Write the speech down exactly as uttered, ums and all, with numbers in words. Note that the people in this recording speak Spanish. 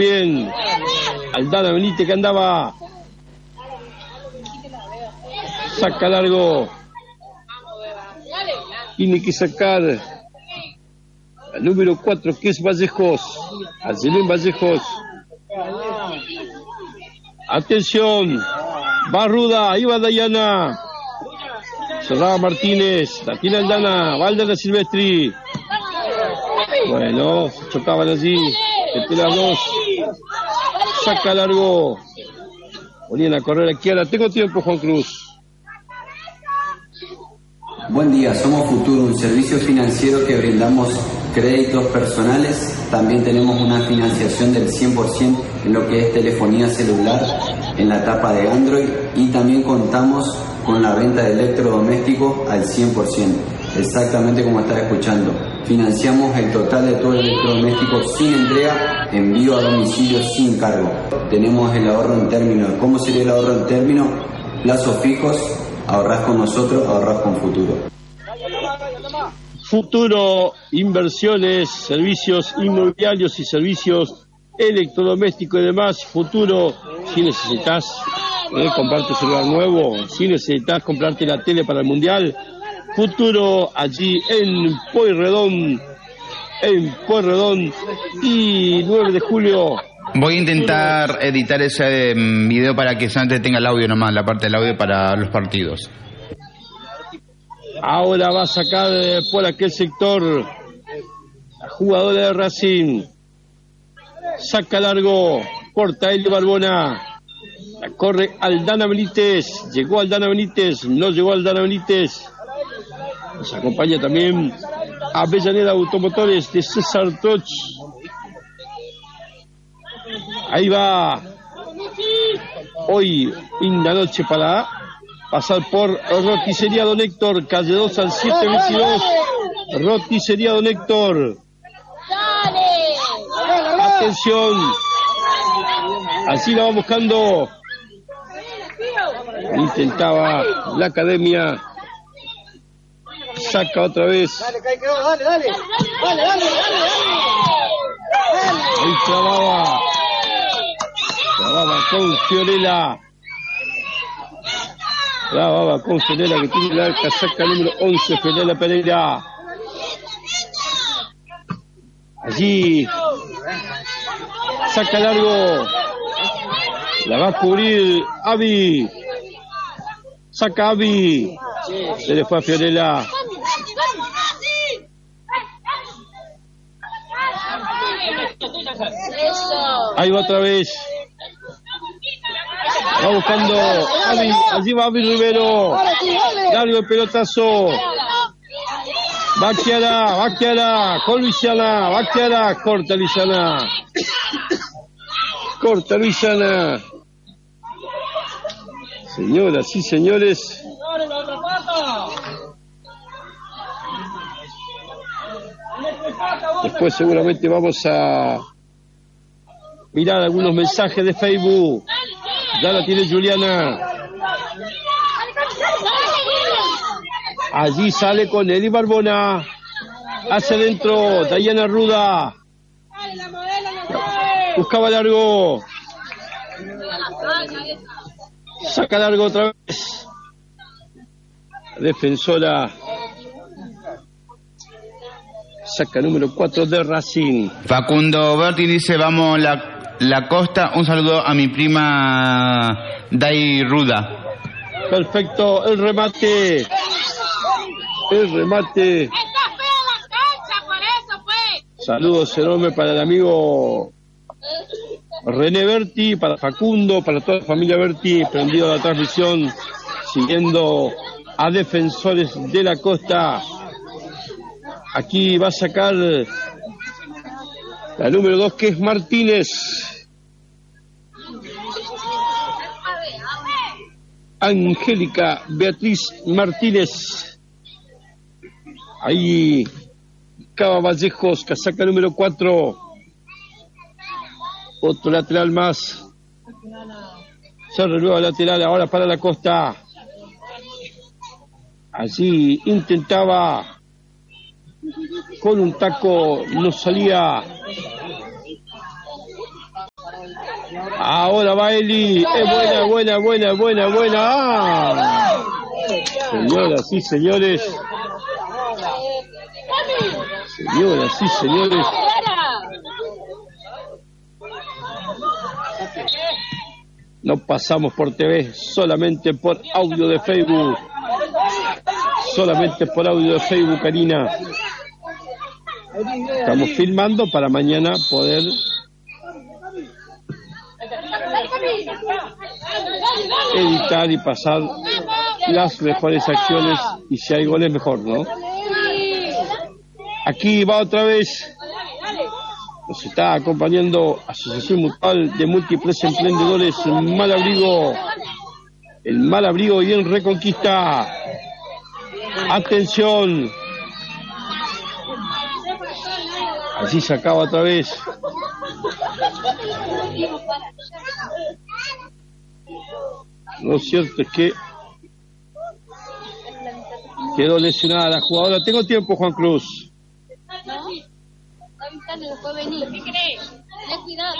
Bien. Aldana Benítez que andaba. Saca largo. Tiene que sacar al número cuatro, que es Vallejos. Alcelén Vallejos. Atención. Va Ruda. Ahí va Dayana. Cerraba Martínez. La tiene Aldana. Va Aldana Silvestri. Bueno, se chocaban allí. Entre las dos. Saca largo. Ponían a correr aquí. Ahora tengo tiempo, Juan Cruz. Buen día, somos Futuro, un servicio financiero que brindamos créditos personales. También tenemos una financiación del cien por ciento en lo que es telefonía celular en la etapa de Android, y también contamos con la venta de electrodomésticos al cien por ciento, exactamente como está escuchando. Financiamos el total de todo el electrodoméstico sin entrega, envío a domicilio sin cargo. Tenemos el ahorro en términos. ¿Cómo sería el ahorro en términos? Plazos fijos. Ahorrás con nosotros, ahorrás con Futuro. Futuro, inversiones, servicios inmobiliarios y servicios electrodomésticos y demás. Futuro, si necesitas eh, comprar tu celular nuevo, si necesitas comprarte la tele para el Mundial. Futuro, allí en Pueyrredón, en Pueyrredón y nueve de julio. Voy a intentar editar ese video para que solamente tenga el audio nomás, la parte del audio para los partidos. Ahora va a sacar por aquel sector la jugadora de Racing. Saca largo, corta Eli Barbona. La corre Aldana Benítez. Llegó Aldana Benítez, no llegó Aldana Benítez. Nos acompaña también Avellaneda Automotores de César Troch. Ahí va. Hoy, linda noche para pasar por Roticería Don Héctor, calle dos al siete veintidós. Roticería Don Héctor. Atención. Así la va buscando. Intentaba la academia. Saca otra vez. Dale, dale, dale. Dale, dale, dale. Ahí clavaba. Clavaba con Fiorella. Clavaba con Fiorella, que tiene la casaca número once, Fiorella Pereira. Allí. Saca largo. La va a cubrir Avi. Saca Avi. Se le fue a Fiorella. Ahí va otra vez. Va buscando Avi. Allí va Avi Rivero. Largo el pelotazo. Va Chiara, va Chiara. Con Luisiana. Va Chiara. Corta Luisiana. Corta Luisiana. Señoras y señores. Después seguramente vamos a mirar algunos mensajes de Facebook. Ya la tiene Juliana. Allí sale con Eli Barbona. Hacia adentro, Dayana Ruda. Buscaba largo. Saca largo otra vez. Defensora. Saca número cuatro de Racing. Facundo Berti dice, vamos la, la costa. Un saludo a mi prima Day Ruda. Perfecto, el remate. El remate. Saludos enormes para el amigo René Berti, para Facundo, para toda la familia Berti, prendido a la transmisión, siguiendo a Defensores de la Costa. Aquí va a sacar la número dos, que es Martínez. Angélica Beatriz Martínez. Ahí Cava Vallejos, casaca número cuatro. Otro lateral más. Se renueva lateral ahora para la Costa. Allí intentaba con un taco, no salía Ahora va Eli. Es buena, buena, buena, buena, buena. ¡Ah! Señoras y señores. Señoras y señores. No pasamos por T V, solamente por audio de Facebook. Solamente por audio de Facebook, Karina. Estamos filmando para mañana poder editar y pasar las mejores acciones, y si hay goles mejor, ¿no? Aquí va otra vez. Nos está acompañando Asociación Mutual de Múltiples Emprendedores Malabrigo. El Malabrigo y en Reconquista. Atención. Así se acaba otra vez. Lo cierto es que quedó lesionada la jugadora. Tengo tiempo, Juan Cruz. ¿No? Avisale, después venir. ¿Qué crees? Ten cuidado.